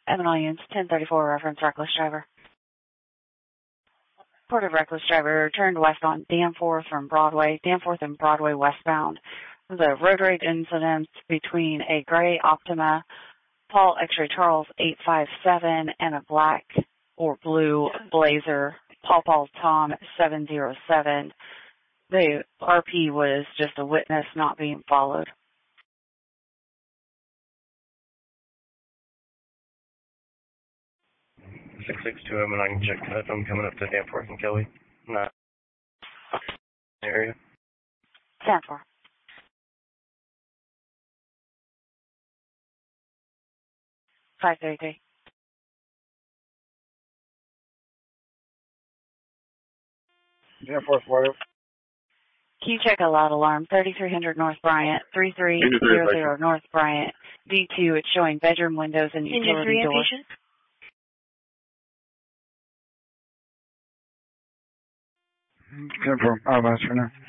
Evan Williams, 1034, reference reckless driver. Report of reckless driver turned west on Danforth and Broadway westbound. The road rage incident between a gray Optima Paul X-ray Charles 857 and a black or blue Blazer Paul Tom 707. The RP was just a witness not being followed. 662 him, and I can check if I'm coming up to Danforth and Kelly. Not area. Danforth. $533. Danforth, water. Key check a loud alarm, 3300 North Bryant, 3300 North Bryant, D2, it's showing bedroom windows and utility doors. Confirm. I'll ask for now.